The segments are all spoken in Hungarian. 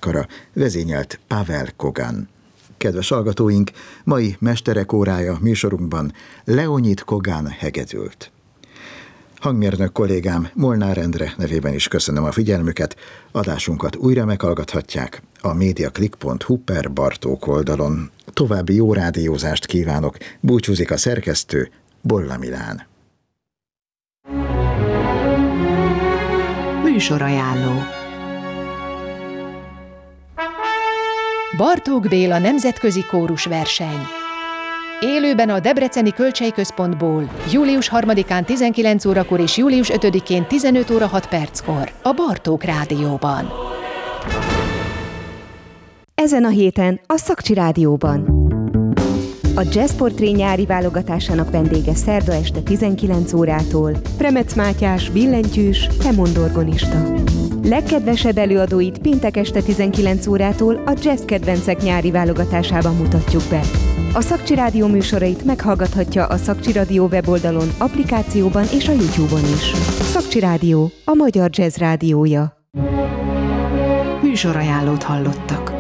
zenekara vezényelt Pavel Kogan. Kedves hallgatóink, mai Mesterek órája műsorunkban Leonid Kogan hegedült. Hangmérnök kollégám Molnár Endre nevében is köszönöm a figyelmüket. Adásunkat újra meghallgathatják a mediaclick.hu/Bartók oldalon. További jó rádiózást kívánok, búcsúzik a szerkesztő, Bolla Milán. Műsorajánló. Bartók Béla nemzetközi kórusverseny. Élőben a Debreceni Kölcsey Központból július 3-án 19 órakor és július 5-én 15 óra 6 perckor a Bartók Rádióban. Ezen a héten a Szakcsi Rádióban. A Jazz Portré nyári válogatásának vendége szerda este 19 órától Premec Mátyás, billentyűs, hemondorgonista. Legkedvesebb előadóit péntek este 19 órától a Jazz Kedvencek nyári válogatásában mutatjuk be. A Szakcsi Rádió műsorait meghallgathatja a Szakcsi Rádió weboldalon, applikációban és a YouTube-on is. Szakcsi Rádió, a magyar jazz rádiója. Műsorajánlót hallottak.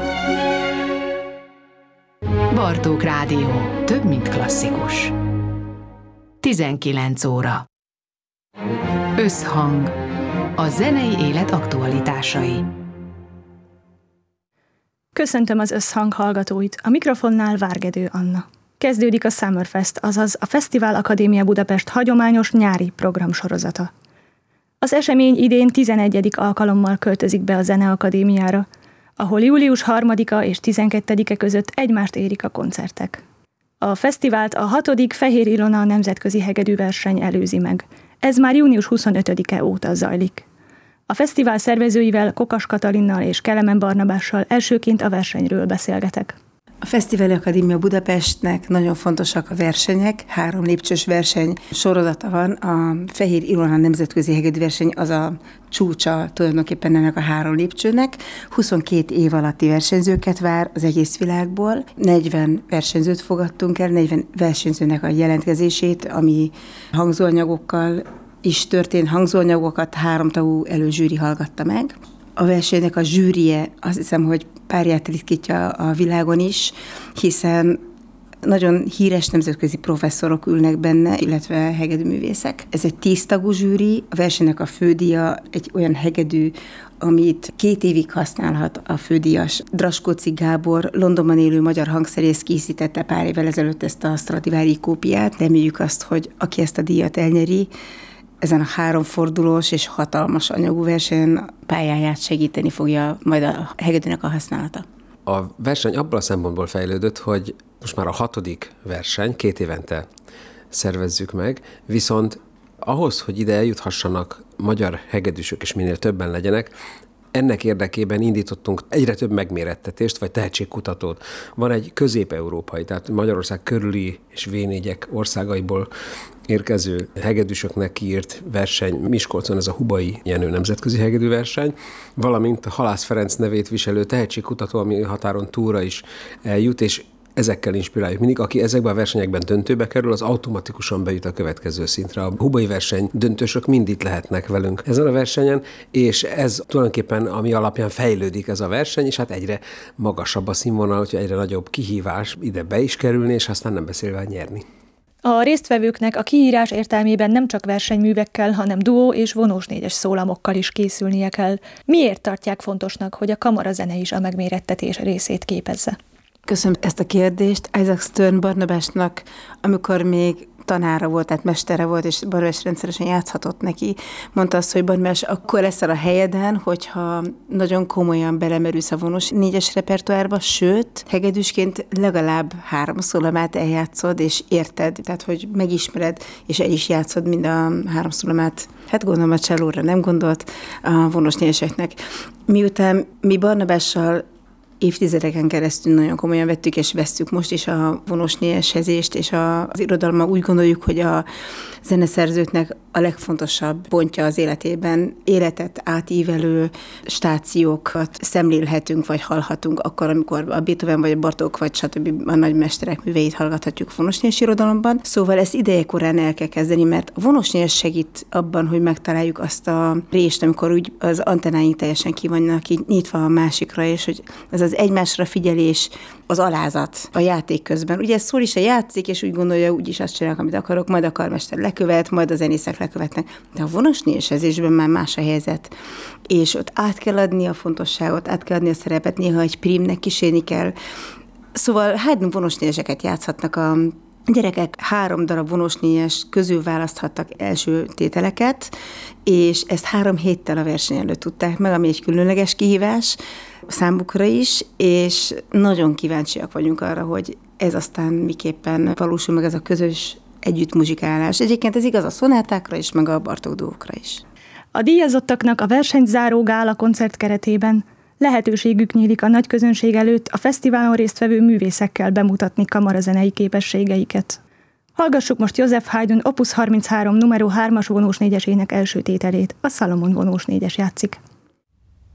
Bartók Rádió. Több, mint klasszikus. 19 óra. Összhang. A zenei élet aktualitásai. Köszöntöm az Összhang hallgatóit, a mikrofonnál Várgedő Anna. Kezdődik a Summerfest, azaz a Fesztivál Akadémia Budapest hagyományos nyári programsorozata. Az esemény idén 11. alkalommal költözik be a Zeneakadémiára, ahol július 3-a és 12-e között egymást érik a koncertek. A fesztivált a 6. Fehér Ilona nemzetközi hegedűverseny előzi meg. Ez már június 25-e óta zajlik. A fesztivál szervezőivel, Kokas Katalinnal és Kelemen Barnabással elsőként a versenyről beszélgetek. A Fesztivál Akadémia Budapestnek nagyon fontosak a versenyek, 3 lépcsős verseny sorozata van. A Fehér Ilona nemzetközi hegedűverseny az a csúcsa tulajdonképpen ennek a 3 lépcsőnek. 22 év alatti versenyzőket vár az egész világból. 40 versenyzőt fogadtunk el, 40 versenyzőnek a jelentkezését, ami hangzóanyagokkal is történt, hangzóanyagokat 3 tagú előzsűri hallgatta meg. A versenynek a zsűrie azt hiszem, hogy párját ritkítja a világon is, hiszen nagyon híres nemzetközi professzorok ülnek benne, illetve hegedűművészek. Ez egy 10 tagú zsűri, a versenynek a fődíja egy olyan hegedű, amit 2 évig használhat a fődíjas. Draskóczy Gábor, Londonban élő magyar hangszerész készítette pár évvel ezelőtt ezt a Stradivari kópiát. Reméljük azt, hogy aki ezt a díjat elnyeri, ezen a 3 fordulós és hatalmas anyagú versenyen pályáját segíteni fogja majd a hegedűnek a használata. A verseny abból a szempontból fejlődött, hogy most már a 6. verseny, 2 évente szervezzük meg, viszont ahhoz, hogy ide eljuthassanak magyar hegedűsök, és minél többen legyenek, ennek érdekében indítottunk egyre több megmérettetést, vagy tehetségkutatót. Van egy közép-európai, tehát Magyarország körüli és V4-ek országaiból érkező hegedűsöknek kiírt verseny, Miskolcon ez a Hubai Jenő nemzetközi hegedűverseny, valamint a Halász Ferenc nevét viselő tehetségkutató, ami határon túlra is eljut, és ezekkel inspiráljuk mindig. Aki ezekben a versenyekben döntőbe kerül, az automatikusan bejut a következő szintre. A Hubai verseny döntősök mind itt lehetnek velünk ezen a versenyen, és ez tulajdonképpen ami alapján fejlődik ez a verseny, és hát egyre magasabb a színvonal, úgyhogy egyre nagyobb kihívás ide be is kerülni, és aztán nem beszélve nyerni. A résztvevőknek a kiírás értelmében nem csak versenyművekkel, hanem duó és vonós 4-es szólamokkal is készülnie kell. Miért tartják fontosnak, hogy a kamarazene is a megmérettetés részét képezze? Köszönöm ezt a kérdést. Isaac Stern Barnabásnak, amikor még tanára volt, tehát mestere volt, és Barnabás rendszeresen játszhatott neki, mondta azt, hogy Barnabás, akkor leszel a helyeden, hogyha nagyon komolyan belemerülsz a vonós 4-es repertoárba, sőt, hegedűsként legalább 3 szólamát eljátszod, és érted, tehát, hogy megismered, és el is játszod mind a 3 szólamát. Hát gondolom a csellóra nem gondolt a vonós 4-eseknek. Miután mi Barnabással évtizedeken keresztül nagyon komolyan vettük és vesszük most is a vonós 4-esezést, és az irodalommal úgy gondoljuk, hogy a zeneszerzőknek a legfontosabb pontja az életében. Életet átívelő stációkat szemlélhetünk, vagy hallhatunk akkor, amikor a Beethoven, vagy a Bartók, vagy stb. A nagymesterek műveit hallgathatjuk vonosnyéles irodalomban. Szóval ezt idejekorán el kell kezdeni, mert a vonosnyéles segít abban, hogy megtaláljuk azt a rést, amikor úgy az antennáink teljesen ki vannak így nyitva a másikra, és hogy ez az egymásra figyelés, az alázat a játék közben. Ugye szól is a játszik, és úgy gondolja, úgyis azt csinálok, amit akarok, majd a karmester lekövet, majd a zenészek lekövetnek. De a vonosnyélesezésben már más a helyzet. És ott át kell adni a fontosságot, át kell adni a szerepet, néha egy prímnek kísérni kell. Szóval Haydn vonosnyéleseket játszhatnak a gyerekek 3 darab vonosnyéles közül választhattak első tételeket, és ezt 3 héttel a verseny előtt tudták meg, ami egy különleges kihívás számukra is, és nagyon kíváncsiak vagyunk arra, hogy ez aztán miképpen valósul meg ez a közös együttmuzsikálás. Egyébként ez igaz a szonátákra is, meg a Bartók dúókra is. A díjazottaknak a versenyzáró gála koncert keretében lehetőségük nyílik a nagy közönség előtt a fesztiválon résztvevő művészekkel bemutatni kamarazenei képességeiket. Hallgassuk most Joseph Haydn Opus 33 numero 3-as vonós 4-esének első tételét, a Salomon vonós 4-es játszik.